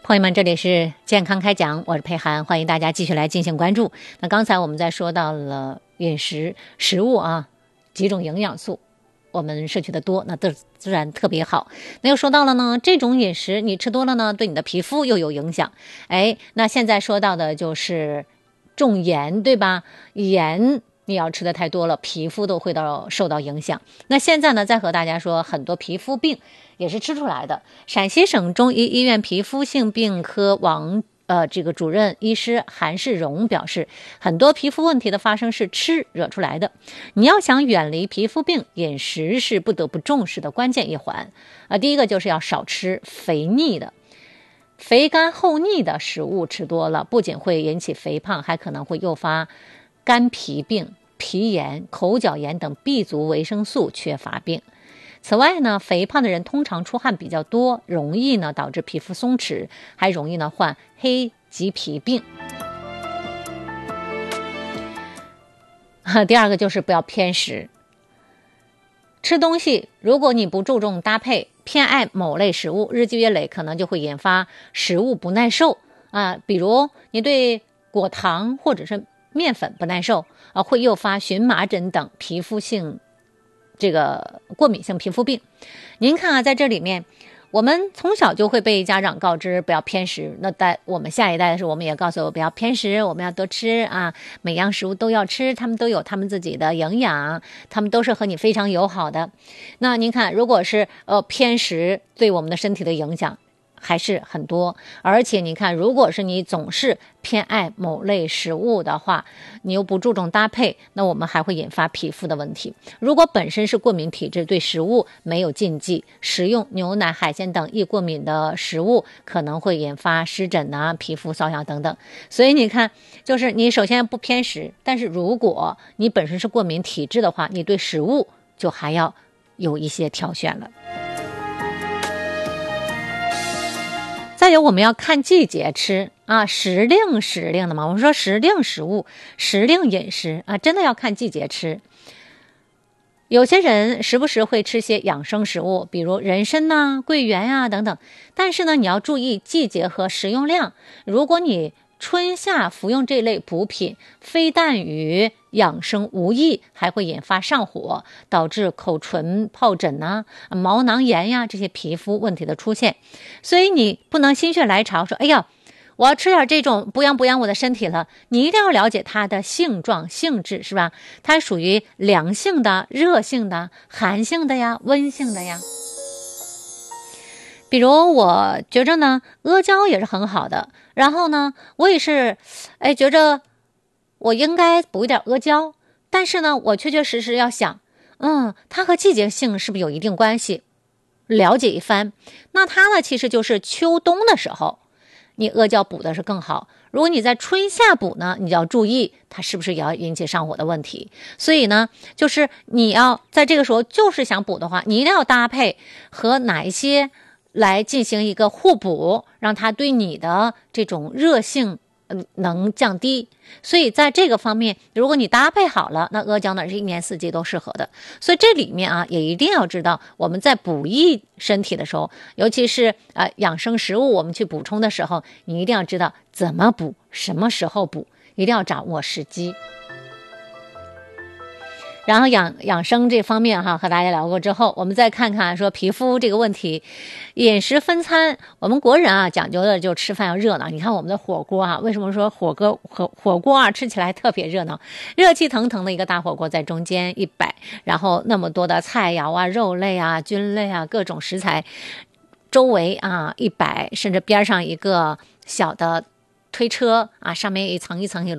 朋友们，这里是健康开讲，我是佩涵，欢迎大家继续来进行关注。那刚才我们在说到了饮食食物几种营养素我们摄取的多，那自然特别好。那又说到了呢，这种饮食你吃多了呢，对你的皮肤又有影响。那现在说到的就是重盐，对吧？盐你要吃的太多了，皮肤都会受到影响。那现在呢，再和大家说，很多皮肤病也是吃出来的。陕西省中医医院皮肤性病科这个主任医师韩世荣表示，很多皮肤问题的发生是吃惹出来的。你要想远离皮肤病，饮食是不得不重视的关键一环。第一个就是要少吃肥腻的。肥甘厚腻的食物吃多了，不仅会引起肥胖，还可能会诱发肝脾病、皮炎、口角炎等 B 族维生素缺乏病。此外呢，肥胖的人通常出汗比较多，容易呢导致皮肤松弛，还容易呢患黑棘皮病。第二个就是不要偏食。吃东西如果你不注重搭配，偏爱某类食物，日积月累可能就会引发食物不耐受比如你对果糖或者是面粉不耐受会诱发荨麻疹等皮肤性这个过敏性皮肤病。您看在这里面我们从小就会被家长告知不要偏食，那在我们下一代的时候，我们也告诉我不要偏食，我们要多吃每样食物都要吃，他们都有他们自己的营养，他们都是和你非常友好的。那您看，如果是偏食，对我们的身体的影响还是很多。而且你看，如果是你总是偏爱某类食物的话，你又不注重搭配，那我们还会引发皮肤的问题。如果本身是过敏体质，对食物没有禁忌，食用牛奶、海鲜等易过敏的食物可能会引发湿疹皮肤瘙痒等等。所以你看，就是你首先不偏食，但是如果你本身是过敏体质的话，你对食物就还要有一些挑选了。再有，我们要看季节吃时令的嘛。我们说时令食物、时令饮食真的要看季节吃。有些人时不时会吃些养生食物，比如人参桂圆等等，但是呢，你要注意季节和食用量。如果你春夏服用这类补品，非但与养生无益，还会引发上火，导致口唇疱疹毛囊炎这些皮肤问题的出现。所以你不能心血来潮说，哎呀，我要吃点这种补养我的身体了。你一定要了解它的性状性质，是吧？它属于凉性的、热性的、寒性的温性的比如我觉着呢，阿胶也是很好的，然后呢，我也是觉着我应该补一点阿胶，但是呢，我确确实实要想它和季节性是不是有一定关系，了解一番。那它呢，其实就是秋冬的时候你阿胶补的是更好，如果你在春夏补呢，你就要注意它是不是也要引起上火的问题。所以呢，就是你要在这个时候就是想补的话，你一定要搭配和哪一些来进行一个互补，让它对你的这种热性能降低。所以在这个方面，如果你搭配好了，那阿胶呢是一年四季都适合的。所以这里面也一定要知道，我们在补益身体的时候，尤其是养生食物我们去补充的时候，你一定要知道怎么补，什么时候补，一定要掌握时机。然后养生这方面和大家聊过之后，我们再看看说皮肤这个问题。饮食分餐，我们国人讲究的就吃饭要热闹。你看我们的火锅为什么说火锅吃起来特别热闹？热气腾腾的一个大火锅在中间一摆，然后那么多的菜肴肉类菌类各种食材，周围一摆，甚至边上一个小的推车上面一层一层